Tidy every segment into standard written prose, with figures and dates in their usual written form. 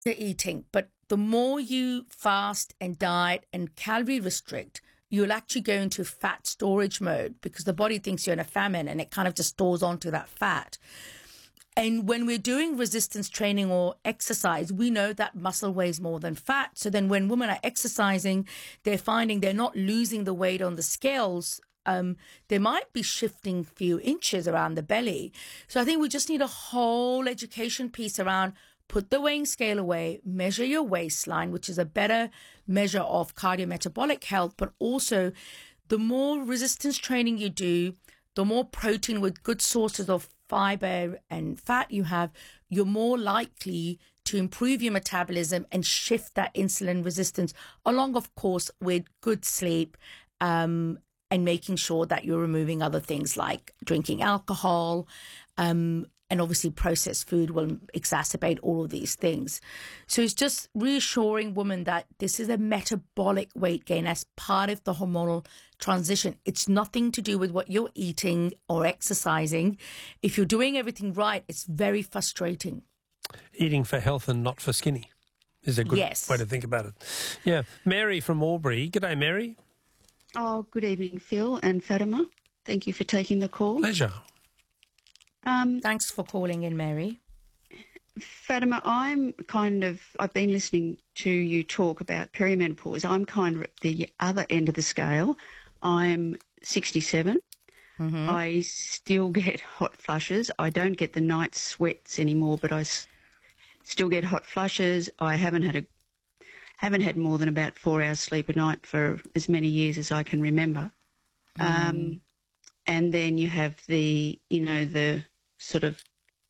The eating, but the more you fast and diet and calorie restrict, you'll actually go into fat storage mode because the body thinks you're in a famine and it kind of just stores onto that fat. And when we're doing resistance training or exercise, we know that muscle weighs more than fat. So then when women are exercising, they're finding they're not losing the weight on the scales. They might be shifting a few inches around the belly. So I think we just need a whole education piece around put the weighing scale away, measure your waistline, which is a better measure of cardiometabolic health, but also the more resistance training you do, the more protein with good sources of fiber and fat you have, you're more likely to improve your metabolism and shift that insulin resistance, along, of course, with good sleep, and making sure that you're removing other things like drinking alcohol, and obviously processed food will exacerbate all of these things. So it's just reassuring women that this is a metabolic weight gain as part of the hormonal transition. It's nothing to do with what you're eating or exercising. If you're doing everything right, it's very frustrating. Eating for health and not for skinny is a good way to think about it. Yeah. Mary from Albury. G'day, Mary. Oh, good evening, Phil and Fatima. Thank you for taking the call. Pleasure. Thanks for calling in, Mary. Fatima, I've been listening to you talk about perimenopause. I'm kind of at the other end of the scale. I'm 67. Mm-hmm. I still get hot flushes. I don't get the night sweats anymore, but I still get hot flushes. I haven't had more than about 4 hours sleep a night for as many years as I can remember. And then you have the sort of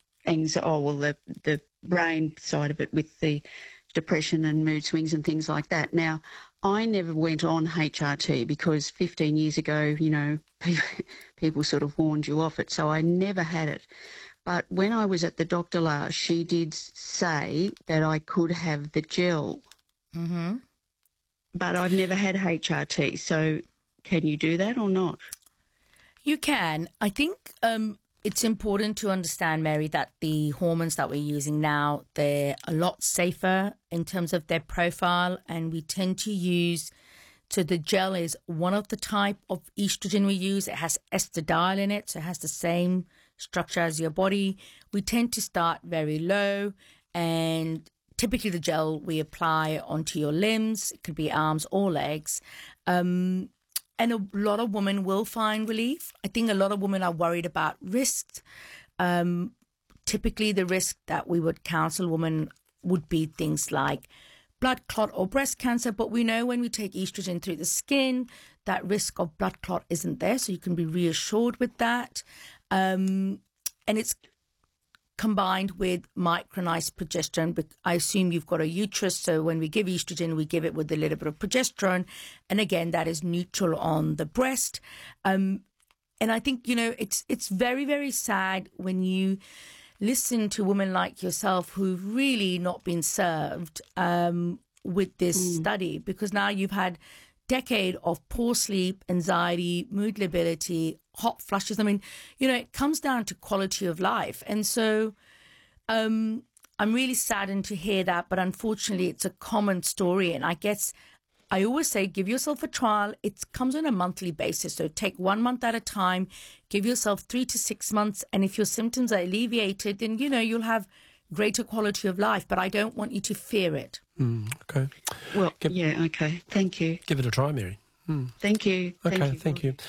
the brain side of it with the depression and mood swings and things like that. Now, I never went on HRT because 15 years ago, people sort of warned you off it, so I never had it. But when I was at the doctor last, she did say that I could have the gel. Mm-hmm. But I've never had HRT, so can you do that or not? You can. I think it's important to understand, Mary, that the hormones that we're using now, they're a lot safer in terms of their profile, and we tend to use, so the gel is one of the type of estrogen we use. It has estradiol in it, so it has the same structure as your body. We tend to start very low, and typically the gel we apply onto your limbs. It could be arms or legs. And a lot of women will find relief. I think a lot of women are worried about risks. Typically, the risk that we would counsel women would be things like blood clot or breast cancer. But we know when we take estrogen through the skin, that risk of blood clot isn't there. So you can be reassured with that. And it's combined with micronized progesterone. But I assume you've got a uterus, so when we give estrogen, we give it with a little bit of progesterone. And again, that is neutral on the breast. And I think, it's very, very sad when you listen to women like yourself who've really not been served with this study, because now you've had decade of poor sleep, anxiety, mood lability, hot flushes. I mean, it comes down to quality of life. And so I'm really saddened to hear that, but unfortunately it's a common story. And I guess I always say, give yourself a trial. It comes on a monthly basis. So take 1 month at a time, give yourself 3 to 6 months. And if your symptoms are alleviated, then, you'll have greater quality of life. But I don't want you to fear it. Okay. Well, okay. Thank you. Give it a try, Mary. Thank you. Okay, thank you.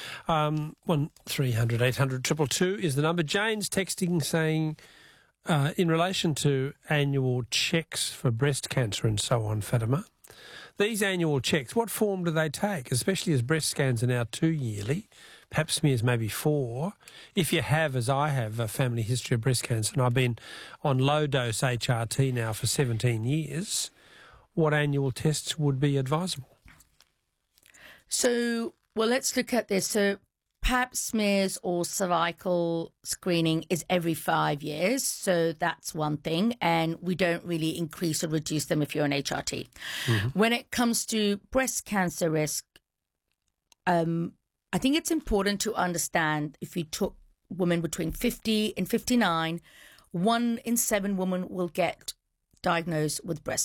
1300 800 222 is the number. Jane's texting saying, in relation to annual checks for breast cancer and so on, Fatima, these annual checks, what form do they take, especially as breast scans are now 2 yearly, pap smears maybe 4? If you have, as I have, a family history of breast cancer, and I've been on low-dose HRT now for 17 years, what annual tests would be advisable? So, let's look at this. So pap smears or cervical screening is every 5 years. So that's one thing. And we don't really increase or reduce them if you're on HRT. Mm-hmm. When it comes to breast cancer risk, I think it's important to understand if you took women between 50 and 59, 1 in 7 women will get diagnosed with breast